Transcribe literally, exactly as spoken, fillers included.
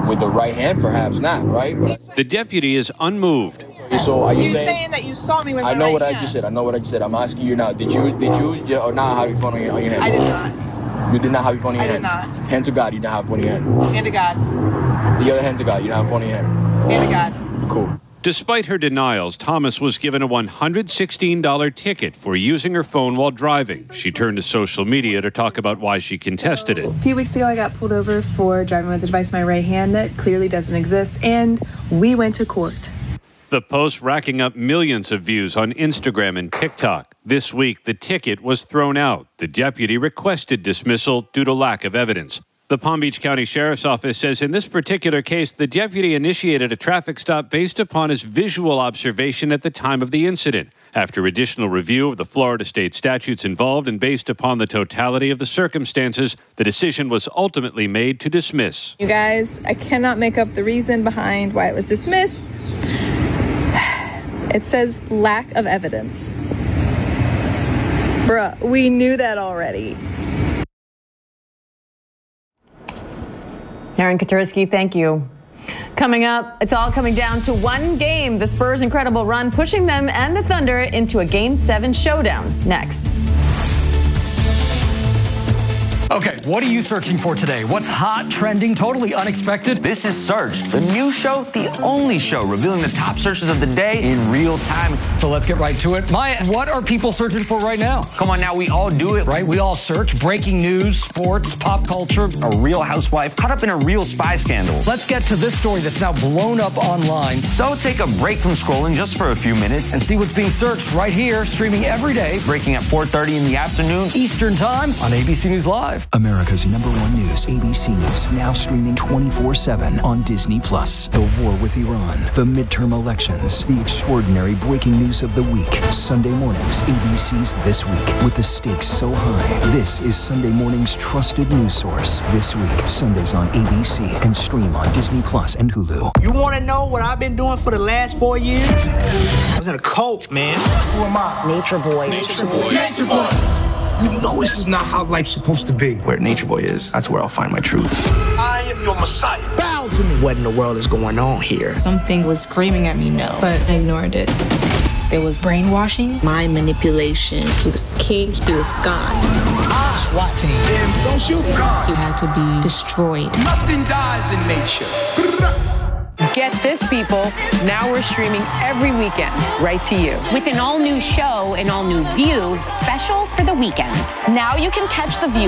with the right hand, perhaps not, right? But the deputy is unmoved. So are you You're saying, saying that you saw me with I my know right what hand. I just said. I know what I just said. I'm asking you now. Did you, did you, yeah, or not have your phone on your, on your hand? I did not. You did not have your phone in your I hand? did not. Hand to God, you didn't have your phone in your hand. Hand to God. The other hand to God, you didn't have your phone in your hand. Hand to God. Cool. Despite her denials, Thomas was given a one hundred sixteen dollars ticket for using her phone while driving. She turned to social media to talk about why she contested it. A few weeks ago, I got pulled over for driving with a device in my right hand that clearly doesn't exist, and we went to court. The post racking up millions of views on Instagram and TikTok. This week, the ticket was thrown out. The deputy requested dismissal due to lack of evidence. The Palm Beach County Sheriff's Office says in this particular case, the deputy initiated a traffic stop based upon his visual observation at the time of the incident. After additional review of the Florida state statutes involved and based upon the totality of the circumstances, the decision was ultimately made to dismiss. You guys, I cannot make up the reason behind why it was dismissed. It says lack of evidence. Bruh, we knew that already. Aaron Katursky, thank you. Coming up, it's all coming down to one game. The Spurs' incredible run pushing them and the Thunder into a Game seven showdown. Next. Okay, what are you searching for today? What's hot, trending, totally unexpected? This is Search, the new show, the only show revealing the top searches of the day in real time. So let's get right to it. Maya, what are people searching for right now? Come on now, we all do it. Right, we all search breaking news, sports, pop culture. A real housewife caught up in a real spy scandal. Let's get to this story that's now blown up online. So take a break from scrolling just for a few minutes and see what's being searched right here, streaming every day. Breaking at four thirty in the afternoon. Eastern Time on A B C News Live. America's number one news, A B C News, now streaming twenty-four seven on Disney Plus. The war with Iran, the midterm elections, the extraordinary breaking news of the week. Sunday mornings, A B C's This Week, with the stakes so high. This is Sunday morning's trusted news source. This Week, Sundays on A B C and stream on Disney Plus and Hulu. You want to know what I've been doing for the last four years? I was in a cult, man. Who am I? Nature Boy. Nature Boy. Nature Boy. You know this is not how life's supposed to be. Where Nature Boy is, that's where I'll find my truth. I am your Messiah. Bow to me. What in the world is going on here? Something was screaming at me, no, but I ignored it. There was brainwashing, mind manipulation. He was king, he was God. Ah, watching. Damn, don't shoot God. You had to be destroyed. Nothing dies in nature. Get this, people. Now we're streaming every weekend, right to you. With an all-new show, an all-new view, special for the weekends. Now you can catch The View